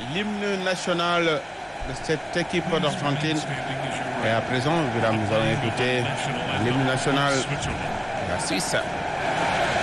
l'hymne national de cette équipe d'Argentine. Et à présent, nous allons écouter l'hymne national de la Suisse.